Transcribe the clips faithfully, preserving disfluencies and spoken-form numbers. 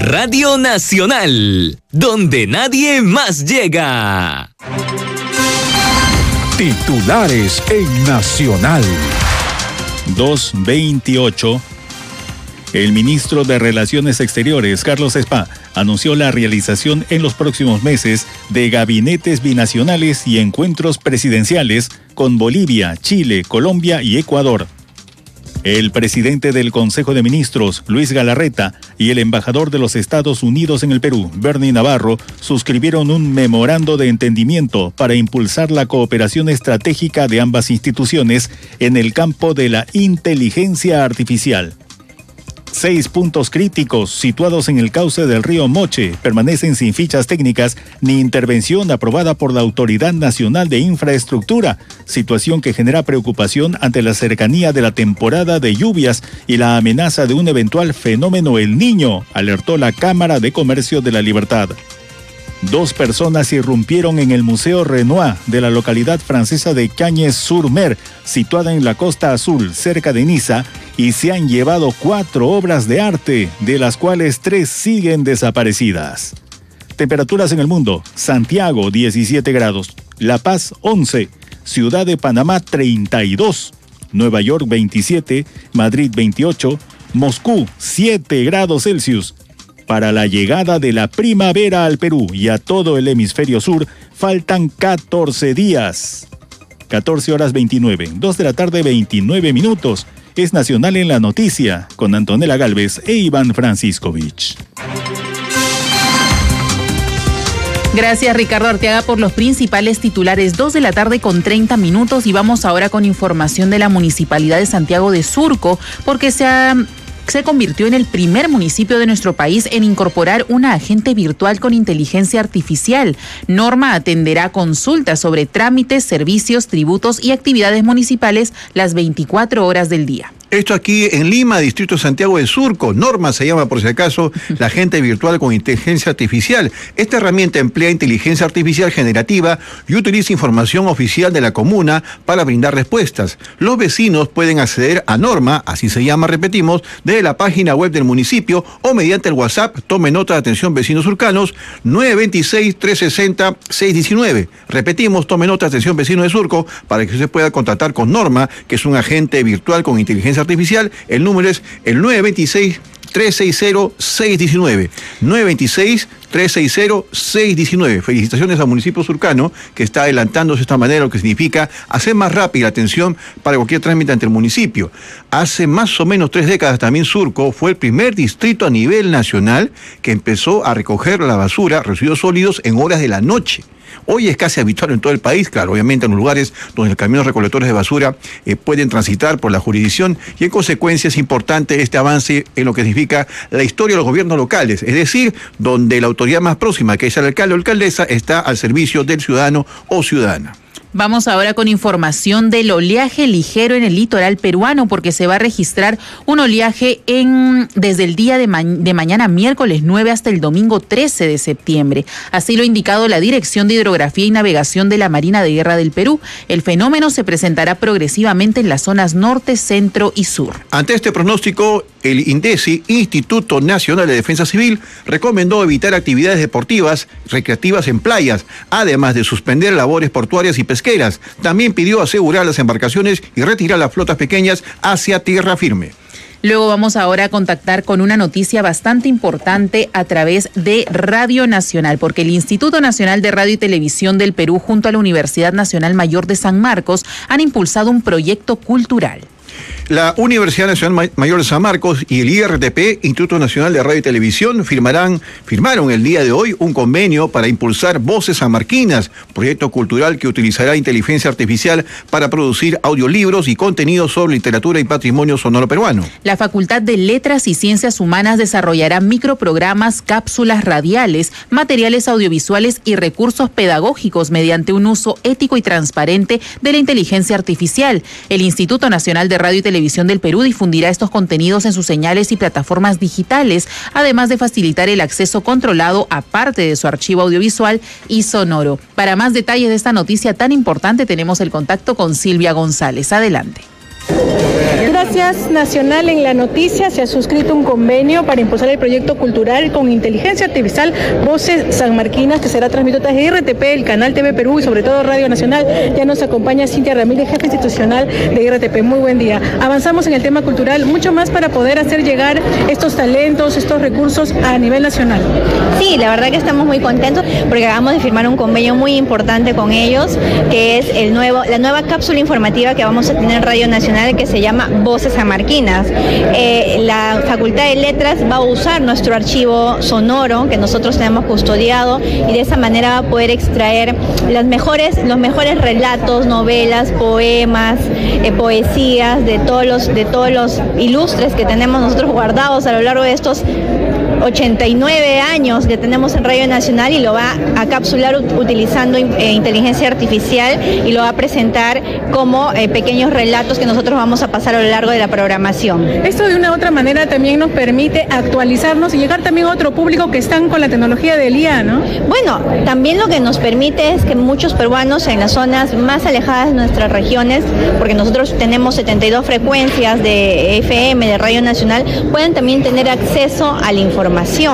Radio Nacional, donde nadie más llega. Titulares en Nacional. dos veintiocho. El ministro de Relaciones Exteriores, Carlos Spa, anunció la realización en los próximos meses de gabinetes binacionales y encuentros presidenciales con Bolivia, Chile, Colombia y Ecuador. El presidente del Consejo de Ministros, Luis Galarreta, y el embajador de los Estados Unidos en el Perú, Bernie Navarro, suscribieron un memorando de entendimiento para impulsar la cooperación estratégica de ambas instituciones en el campo de la inteligencia artificial. Seis puntos críticos situados en el cauce del río Moche permanecen sin fichas técnicas ni intervención aprobada por la Autoridad Nacional de Infraestructura, situación que genera preocupación ante la cercanía de la temporada de lluvias y la amenaza de un eventual fenómeno El Niño, alertó la Cámara de Comercio de la Libertad. Dos personas irrumpieron en el Museo Renoir de la localidad francesa de Cagnes-sur-Mer, situada en la Costa Azul, cerca de Niza, y se han llevado cuatro obras de arte, de las cuales tres siguen desaparecidas. Temperaturas en el mundo: Santiago diecisiete grados, La Paz once, Ciudad de Panamá treinta y dos, Nueva York veintisiete, Madrid veintiocho, Moscú siete grados Celsius. Para la llegada de la primavera al Perú y a todo el hemisferio sur, faltan catorce días. catorce horas veintinueve, dos de la tarde veintinueve minutos. Es Nacional en la Noticia, con Antonella Gálvez e Iván Franciscovich. Gracias, Ricardo Arteaga, por los principales titulares. Dos de la tarde con treinta minutos y vamos ahora con información de la Municipalidad de Santiago de Surco, porque se ha... se convirtió en el primer municipio de nuestro país en incorporar una agente virtual con inteligencia artificial. Norma atenderá consultas sobre trámites, servicios, tributos y actividades municipales las veinticuatro horas del día. Esto aquí en Lima, Distrito Santiago de Surco. Norma se llama, por si acaso, la agente virtual con inteligencia artificial. Esta herramienta emplea inteligencia artificial generativa y utiliza información oficial de la comuna para brindar respuestas. Los vecinos pueden acceder a Norma, así se llama, repetimos, desde la página web del municipio o mediante el WhatsApp. Tome nota, de atención vecinos surcanos, nueve dos seis, tres seis cero, seis uno nueve. Repetimos, tome nota, de atención vecinos de Surco, para que usted pueda contactar con Norma, que es un agente virtual con inteligencia artificial. El número es el nueve dos seis, tres seis cero, seis uno nueve. nueve dos seis, tres seis cero, seis uno nueve. Felicitaciones al municipio surcano, que está adelantándose de esta manera, lo que significa hacer más rápida la atención para cualquier trámite ante el municipio. Hace más o menos tres décadas también Surco fue el primer distrito a nivel nacional que empezó a recoger la basura, residuos sólidos, en horas de la noche. Hoy es casi habitual en todo el país, claro, obviamente en los lugares donde los camiones recolectores de basura eh, pueden transitar por la jurisdicción, y en consecuencia es importante este avance en lo que significa la historia de los gobiernos locales, es decir, donde la autoridad más próxima, que es el alcalde o alcaldesa, está al servicio del ciudadano o ciudadana. Vamos ahora con información del oleaje ligero en el litoral peruano, porque se va a registrar un oleaje en desde el día de, ma de mañana miércoles nueve hasta el domingo trece de septiembre. Así lo ha indicado la Dirección de Hidrografía y Navegación de la Marina de Guerra del Perú. El fenómeno se presentará progresivamente en las zonas norte, centro y sur. Ante este pronóstico, el INDECI, Instituto Nacional de Defensa Civil, recomendó evitar actividades deportivas, recreativas en playas, además de suspender labores portuarias y pesqueras. También pidió asegurar las embarcaciones y retirar las flotas pequeñas hacia tierra firme. Luego vamos ahora a contactar con una noticia bastante importante a través de Radio Nacional, porque el Instituto Nacional de Radio y Televisión del Perú junto a la Universidad Nacional Mayor de San Marcos han impulsado un proyecto cultural. La Universidad Nacional Mayor de San Marcos y el I R T P, Instituto Nacional de Radio y Televisión, firmarán, firmaron el día de hoy un convenio para impulsar Voces Sanmarquinas, proyecto cultural que utilizará inteligencia artificial para producir audiolibros y contenidos sobre literatura y patrimonio sonoro peruano. La Facultad de Letras y Ciencias Humanas desarrollará microprogramas, cápsulas radiales, materiales audiovisuales y recursos pedagógicos mediante un uso ético y transparente de la inteligencia artificial. El Instituto Nacional de Radio y Televisión del Perú difundirá estos contenidos en sus señales y plataformas digitales, además de facilitar el acceso controlado a parte de su archivo audiovisual y sonoro. Para más detalles de esta noticia tan importante tenemos el contacto con Silvia González. Adelante. Gracias Nacional. En la noticia se ha suscrito un convenio para impulsar el proyecto cultural con inteligencia artificial Voces Sanmarquinas, que será transmitido desde R T P, el canal T V Perú y sobre todo Radio Nacional. Ya nos acompaña Cintia Ramírez, jefe institucional de R T P. Muy buen día. Avanzamos en el tema cultural, mucho más para poder hacer llegar estos talentos, estos recursos a nivel nacional. Sí, la verdad que estamos muy contentos porque acabamos de firmar un convenio muy importante con ellos, que es el nuevo, la nueva cápsula informativa que vamos a tener en Radio Nacional, que se llama Voces Sanmarquinas. Eh, la Facultad de Letras va a usar nuestro archivo sonoro que nosotros tenemos custodiado y de esa manera va a poder extraer las mejores, los mejores relatos, novelas, poemas, eh, poesías de todos los, de todos los ilustres que tenemos nosotros guardados a lo largo de estos ochenta y nueve años que tenemos en Radio Nacional, y lo va a capsular utilizando eh, inteligencia artificial y lo va a presentar como eh, pequeños relatos que nosotros vamos a pasar a lo largo de la programación. Esto de una u otra manera también nos permite actualizarnos y llegar también a otro público que están con la tecnología del I A, ¿no? Bueno, también lo que nos permite es que muchos peruanos en las zonas más alejadas de nuestras regiones, porque nosotros tenemos setenta y dos frecuencias de F M de Radio Nacional, puedan también tener acceso a la información,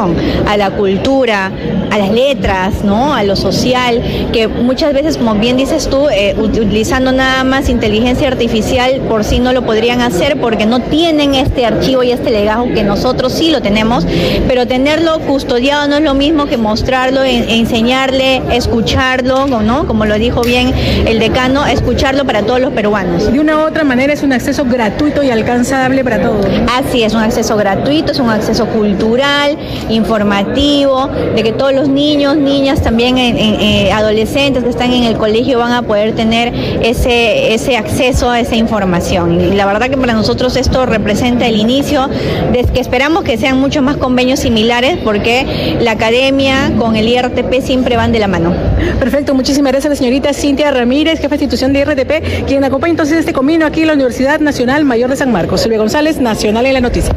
a la cultura, a las letras, ¿no? A lo social, que muchas veces, como bien dices tú, eh, utilizando nada más inteligencia artificial por sí no lo podrían hacer porque no tienen este archivo y este legado que nosotros sí lo tenemos, pero tenerlo custodiado no es lo mismo que mostrarlo, e enseñarle, escucharlo, ¿no? Como lo dijo bien el decano, escucharlo para todos los peruanos. De una u otra manera es un acceso gratuito y alcanzable para todos. Así es, un acceso gratuito, es un acceso cultural, informativo, de que todos los niños, niñas, también en, en, eh, adolescentes que están en el colegio van a poder tener ese, ese acceso a esa información. Y la verdad que para nosotros esto representa el inicio de que esperamos que sean muchos más convenios similares, porque la academia con el I R T P siempre van de la mano. Perfecto, muchísimas gracias a la señorita Cintia Ramírez, jefa de institución de I R T P, quien acompaña entonces este convenio aquí en la Universidad Nacional Mayor de San Marcos. Silvia González, Nacional en la Noticia.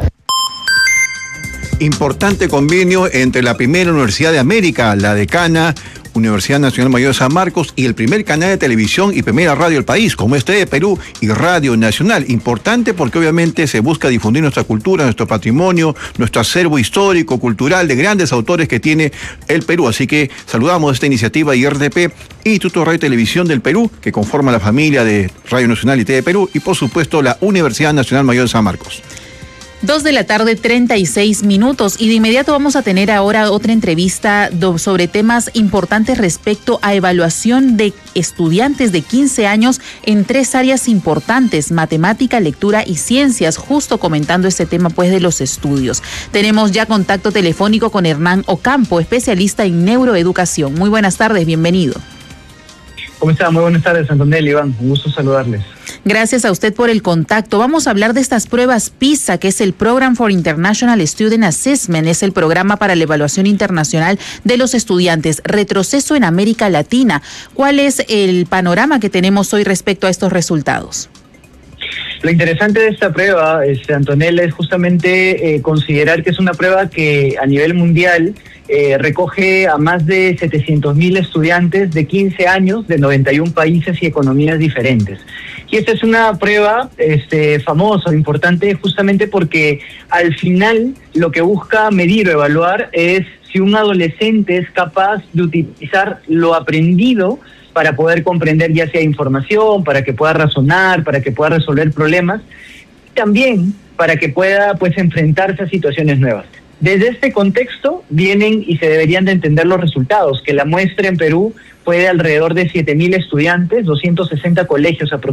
Importante convenio entre la primera universidad de América, la decana, Universidad Nacional Mayor de San Marcos, y el primer canal de televisión y primera radio del país, como este de Perú y Radio Nacional. Importante porque obviamente se busca difundir nuestra cultura, nuestro patrimonio, nuestro acervo histórico, cultural, de grandes autores que tiene el Perú. Así que saludamos esta iniciativa de I R T P, Instituto de Radio y Televisión del Perú, que conforma la familia de Radio Nacional y T V Perú, y por supuesto la Universidad Nacional Mayor de San Marcos. Dos de la tarde, treinta y seis minutos, y de inmediato vamos a tener ahora otra entrevista sobre temas importantes respecto a evaluación de estudiantes de quince años en tres áreas importantes: matemática, lectura y ciencias, justo comentando este tema pues de los estudios. Tenemos ya contacto telefónico con Hernán Ocampo, especialista en neuroeducación. Muy buenas tardes, bienvenido. ¿Cómo está? Muy buenas tardes, Antonella, Iván. Un gusto saludarles. Gracias a usted por el contacto. Vamos a hablar de estas pruebas PISA, que es el Program for International Student Assessment, es el programa para la evaluación internacional de los estudiantes. Retroceso en América Latina. ¿Cuál es el panorama que tenemos hoy respecto a estos resultados? Lo interesante de esta prueba, este, Antonella, es justamente eh, considerar que es una prueba que a nivel mundial eh, recoge a más de setecientos mil estudiantes de quince años de noventa y un países y economías diferentes. Y esta es una prueba este, famosa, importante, justamente porque al final lo que busca medir o evaluar es si un adolescente es capaz de utilizar lo aprendido para poder comprender ya sea información, para que pueda razonar, para que pueda resolver problemas, también para que pueda pues enfrentarse a situaciones nuevas. Desde este contexto vienen y se deberían de entender los resultados, que la muestra en Perú fue de alrededor de siete mil estudiantes, doscientos sesenta colegios aproximadamente.